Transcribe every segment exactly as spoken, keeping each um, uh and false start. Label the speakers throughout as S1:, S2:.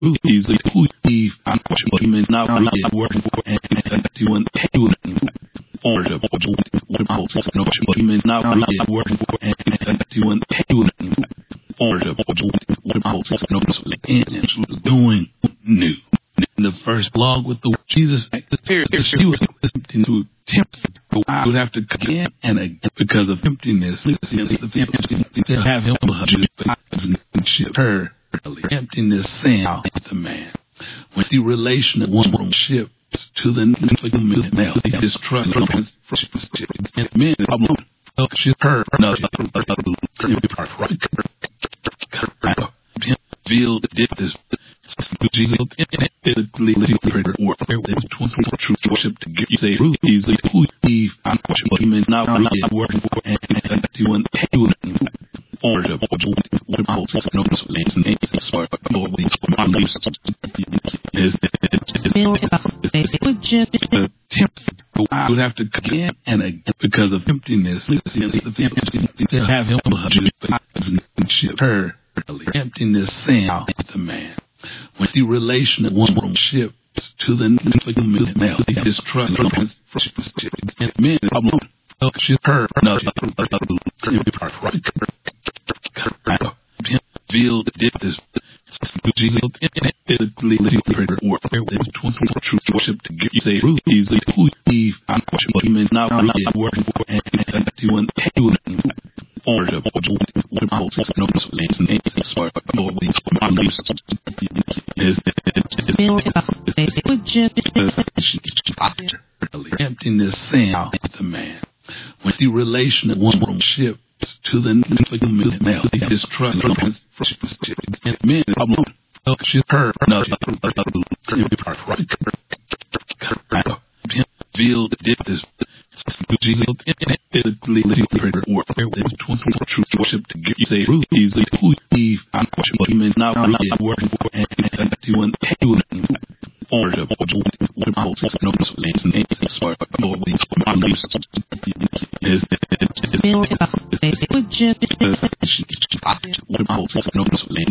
S1: who is who Eve unfortunately now working for and doing doing or the what about no women now working for and doing doing or the what about no and doing new. In the first blog with the Jesus, she was attempting to tempt. I would have to again and again because of emptiness. To have him her emptiness saying out the man. When the relation of one ship to the male, his trust and men her feel this. Jesus or true worship to give you say who is who Eve unfortunately now working for and doing doing or the what about no I would have to again and again because of emptiness to have him her emptiness saying out the man. When the relation of one ship to the male, his trust and men her feel this Jesus or true worship to give you say who is who Eve unfortunately now working for and doing doing or the what about no emptiness saying out the man. When the relation of one ship to the male, his trust and men her feel this Jesus or true worship to give you say who is who Eve unfortunately now working for and doing doing or the what about no is what about no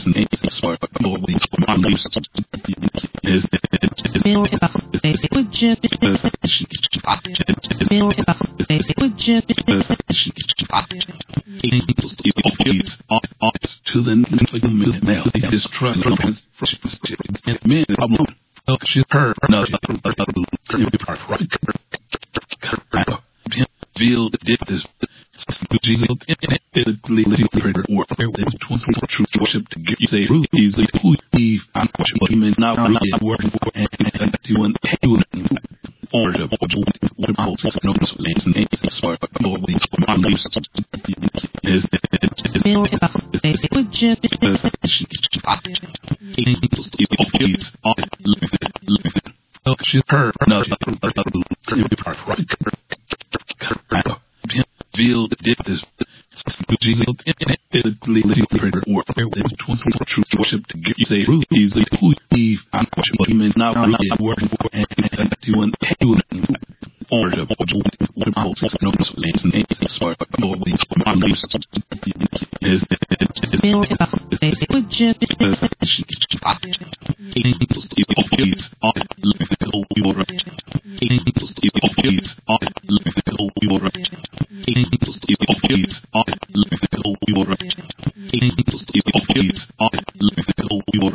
S1: to the male, his trust and men her feel this Jesus or true worship to give you say who is who Eve unfortunately now working for and doing doing or the what about no her feel this Jesus or true worship to give you say who is who Eve unfortunately now working for and doing doing or the what about no is